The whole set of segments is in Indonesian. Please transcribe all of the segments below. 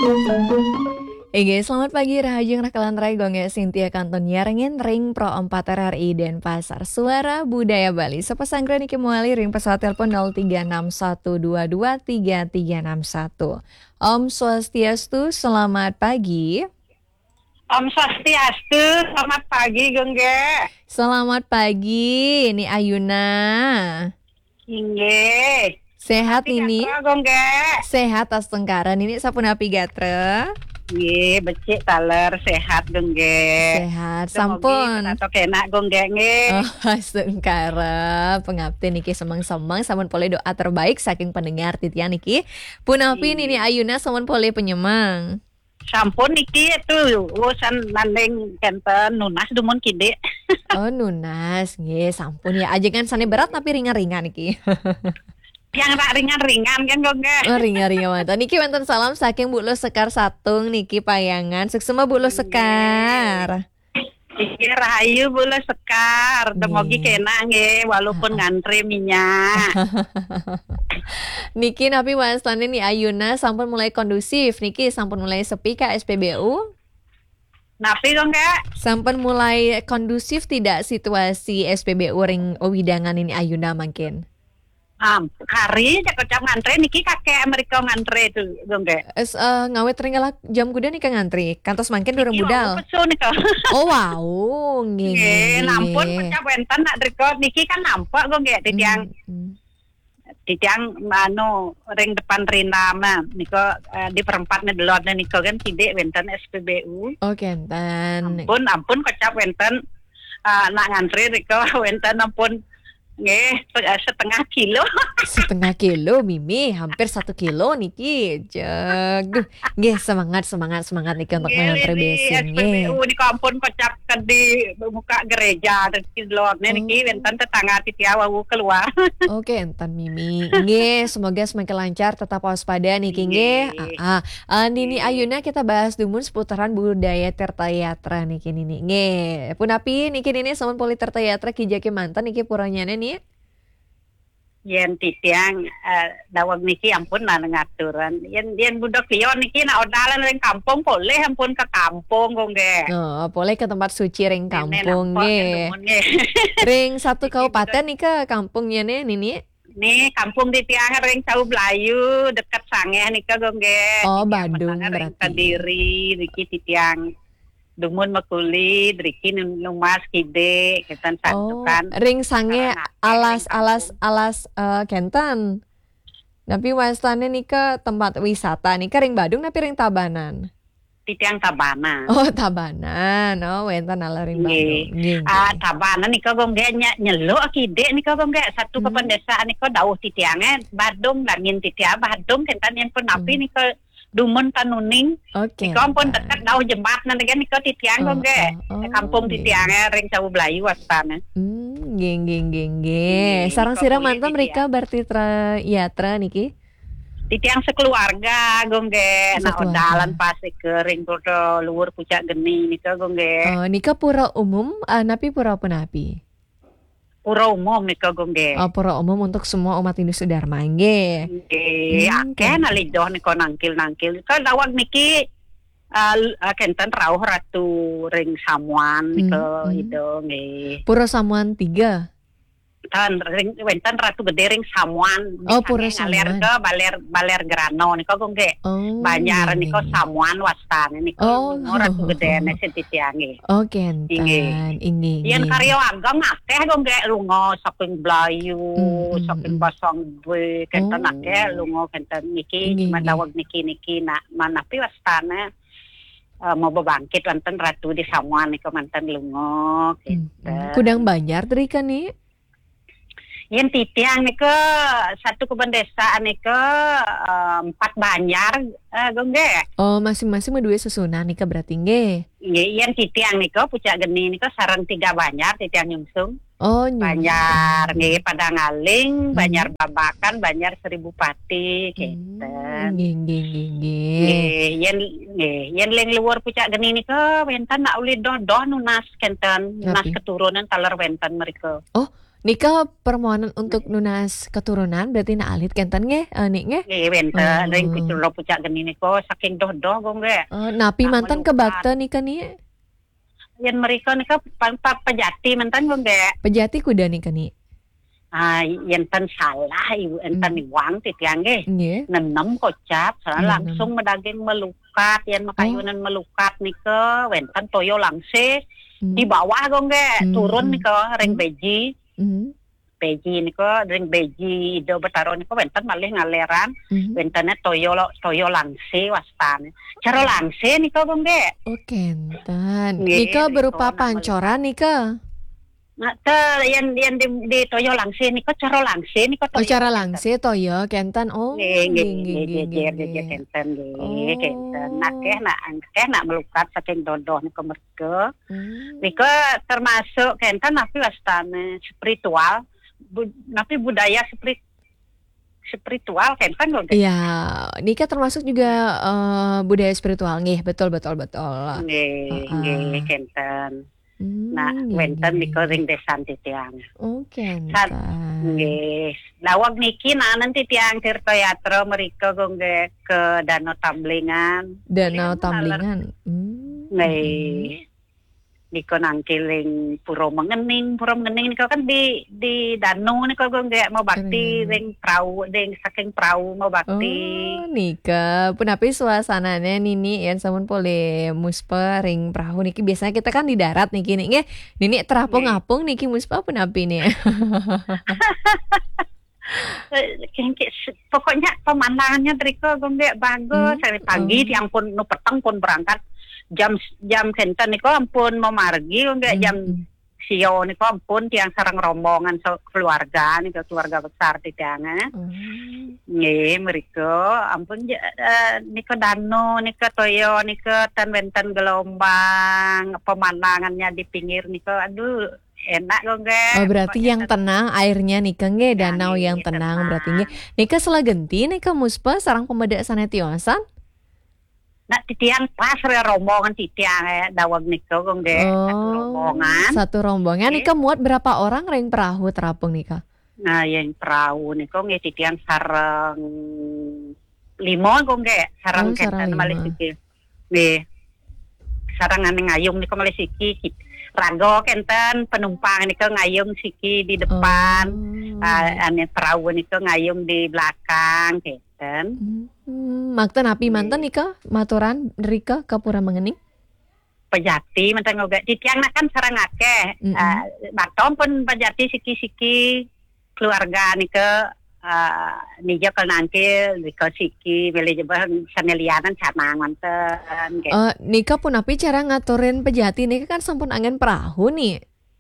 Selamat pagi Rahajeng Rakalan Rai Gongge Sintia Kanton Yarengin Ring Pro 4 RRI Denpasar Suara Budaya Bali Sepesanggra Niki Muali Ring pesawat telepon 0361223361. Om Swastiastu, selamat pagi. Om Swastiastu, selamat pagi Gongge. Selamat pagi, ini Ayuna. Inge. Sehat ini? Gongge. Sehat tas tengkaran ini sapunapi gatra? Nggih, becik taler sehat Gongge. Sehat, sampun. Atau kena Gongge nggih. Oh, sengkara pengabdi niki semang-semang sampun pole doa terbaik saking pendengar titian niki. Punapi ini Ayuna sampun pole penyemang. Sampun niki itu urusan nandeng kenten nunas dumun kide. Oh, nunas nggih, sampun ya. Ajengan sane berat tapi ringan-ringan niki. Yang tak ringan-ringan kan Gongge. Oh, ringan-ringan mantap. Niki wonten salam saking Bu Lo Sekar Satung niki payangan. Suksema Bu Lo Sekar. Iki rahayu Bu Lo Sekar. Demogi kena nggih walaupun ngantri minyak. Niki napi wastane ni Ayuna sampun mulai kondusif niki sampun mulai sepi ka SPBU. Napi Gongge? Sampun mulai kondusif tidak situasi SPBU ring Widangan ini Ayuna makin. Hari cakap ngantre niki kakek Amerika ngantre itu Gongge. Ngawet ringala jam kuda nih ngantri. Kantos makin durung budal. Oh wow, nggih. Nampun pecah wenten nak driko niki kan nampak Gongge di tiang ring depan Rina mah niko di perempatnya delone niko kan tidak wenten SPBU. Oh kenten. Ampun kocap wenten nak ngantri riko wenten ampun nggih setengah kilo. Setengah kilo Mimi, hampir 1 kilo niki. Duh, nggih semangat niki untuk mengantre besin nggih. Di kampung kocap di muka gereja di luar niki wenten tetangga titia wau keluar. Oke, enten Mimi. Nggih, semoga semakin lancar, tetap waspada niki nggih. Nini Ayuna kita bahas dumun seputaran budaya Tirtayatra niki nini. Nggih, punapi niki nini sampun poli Tirtayatra kijake mantan niki puranyane nih. Yen titiang dawag niki ampun ngaturan. Yen budak pion niki odalan ring kampung boleh ampun ke kampung Gongge. Oh, boleh ke tempat suci ring kampung nggih. Ring satu kabupaten nih ke kampungnya nih Nini. Nih kampung titiang ring Cau Belayu dekat Sangeh nih ke Gongge. Oh, Badung berarti. Kediri niki titiang Dumun Makuli, Driki Numas Kide, ketan santukan. Ring sange alas kentan. Tapi wastane nih ke tempat wisata nih ke ring Badung tapi ring Tabanan. Titiang Tabanan. Oh, Tabanan. Oh, wentan ala ring Badung. Tabanan nih ke Gongge nyeluk Kide nih ke Gongge satu kependesaan nih ke dauh titiangnya Badung langin titiang Badung kentan yang penapi nih ke Dumun Tanuning. Oke. Kampung dekat dauh jembatan kan niko titiang Gongge. Kampung titiangnya ring Cau Belayu wastana. Geng. Sarang sira mantan mereka bertitra yatra niki. Titiang sekeluarga Gongge. Odalan pas ke ring Pura luhur pucak geni nika Gongge. Oh, nika pura umum napi pura apa napi? Pura umum nika Gongge. Oh, pura umum untuk semua umat Hindu Dharma nggih. Nggih, akeh nalidoh niko nangkil. Ka dawag niki kenten rauh ratu ring Samuan niko itu nggih. Pura Samuan 3. Tan ring wenten ratu gede ring Samuan. Oh, pura Samuan. Ngalir ke baler Grano niko Gongge. Oh, Banjar niko Samuan wastane niko ratu gede nese titiange. Oh, kentan. Ini. Yen karya ageng akeh Gongge lunga saking Belayu, saking Basang Dwe, kenten akeh lunga kenten niki madawag niki nak manapi wastane mau bebangkit wonten ratu di Samuan niko manten lunga kenten. Kudang Banjar dari kan nih. Yen titiang niko satu kependesaan niko 4 Banjar Gongge. Oh, masing-masing dua susunan nika berarti nggih. Nggih, yen titiang niko pucak geni niko sareng 3 Banjar titiang nyungsung. Oh, Banjar nggih Padangaling, Banjar Babakan, Banjar Seribu Pati keten. Nggih. Yen leng luar pucak geni niko wenten nak uli doh nunas kenten, nunas keturunan taler wenten mereka. Oh, Nika permohonan untuk nunas keturunan berarti na alit kenten nge, nik nge. Nggih wenten ring pitulo pucak geni niko saking doh-doh go nggih. Napi mantan ke bakte nika nih. Yen mereka nika pejati mantan go nggih. Pejati kuda nika nih. Yen ten salah ibu enten iwang titiang nggih. Nggih. Nenem kocap langsung medaging melukat yen makayunan melukat nika wenten toyo langse di bawah go nggih turun nika ring beji. Beji niko ring beji do betaro niko wenten malih ngaleran wentene toyo langse wastane. Cara langse niko go nggih. Oh kenten. Nika berupa pancoran nika. Nah, yang di toyo langse niko cara langse niko toyo. Oh cara langse toyo kenten. Oh nggih kenten nggih kenten. Akeh nak melukat saking dodoh niko mergo. Niko termasuk kenten tapi wastane spiritual. Tapi budaya spiritual kenten lho. Iya, nika termasuk juga budaya spiritual nggih, betul. Nggih kenten. Nah, wenten niko ring desan titiang. Oh, kenten. Nggih. Lawag niki nanen titiang Tirta Yatra mereka gongge ke Danau Tamblingan. Danau Tamblingan. Nggih. Niko nangkiling Puro Mengening niko kan di danau niko gongge mau bakti ring perahu saking perahu mau bakti. Oh, nika punapi suasananya nini yang samun pole muspa ring perahu niki biasanya kita kan di darat niki nih nini terapung-apung niki muspa punapi nih. Pokoknya pemandangannya Triko gongge bagus. Dari pagi tiang pun nu peteng pun berangkat jam kenten niko ampun mau margi gongge jam sio niko ampun tiang sarang rombongan keluarga niko keluarga besar tiangnya. Nggih mereka ampun niko danau niko toyo niko tan wenten gelombang pemandangannya di pinggir niko aduh enak gongge. Oh berarti yang tenang airnya nika nge danau yang tenang berarti nge. Nika selagenti nika muspa sarang pembeda sana tionsan. Nah titiang pas rombongan titiang dawag nika gongge satu rombongan nika muat berapa orang ring perahu terapung nika? Nah yang perahu nika nge titiang sarang 5 gongge sarang kenten malih siki. Nggih. Sarang ngayung nika malih siki rago kenten penumpang niko ngayung siki di depan, ane perahu niko ngayung di belakang kenten. Makten api manten nika maturan Rika ke Pura Mengening? Pejati manten ngoga titiang kan sarang akeh. Batom pun pejati siki-siki keluarga niko nijo ke nanti niko siki beli jebah sanelianan canang manten. Nika pun api cara ngaturin pejati nika kan sampun angin perahu nih.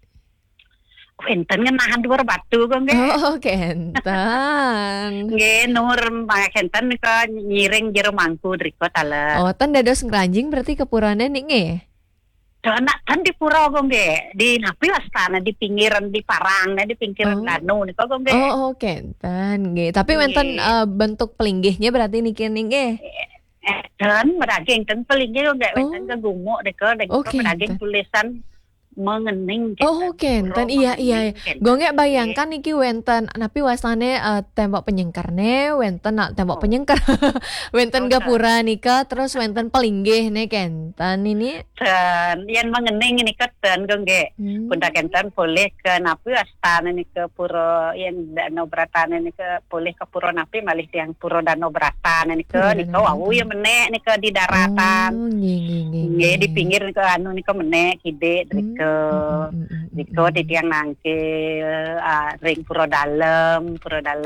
Enten ngenahan dua batu kok nggih. Oh kenten. Nggih nur kenten nika nyiring jero mangku riko tala. Oh tan dados ngranjing berarti kepurane nih nggih. Nak kan di pura kok nggih, di napi wastana di pinggiran di parang, di pinggiran danau nika kok nggih. Oh kenten nggih. Tapi wonten bentuk pelinggihnya berarti niki nggih. Dan meraging ten pelinggih kok nggih wonten kegumuk nika meraging tulisan Mengening. Oh kenten iya. Gonge bayangkan niki wenten napi wasane tembok penyengkarne wenten tembok penyengkar. Wenten gapura nika terus wenten pelinggih ne kenten ini. Dan yang mengening ini keten gonge. Bunda kenten boleh ke napi astana nika pura yang Danau Bratane nika boleh ke pura napi malih tiang pura Danau Bratane nika wau ya menek nika di daratan. Nggih di pinggir nika anu nika menek kide nika. Diko titiang nangkil ring pura dalam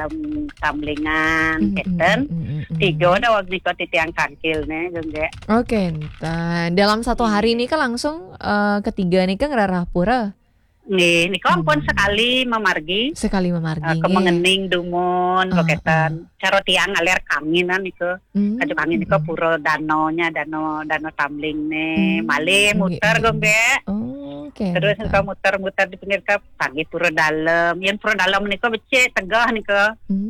Tamblingan keten tiga dah waktu niko titiang kangkil nih gengge. Oke, dalam satu hari ini kan langsung ketiga nih kan ngerarah pura. Nih, niko ampun sekali memargi. Kemengening dumun, koketan. Caro tiang ngalir kanginan niko. Kaju kangin niko pura danau Tambling nih, malih muter gengge. Terus niko muter di pinggir ke pagi pura dalam. Yang pura dalam niko becek tegah niko.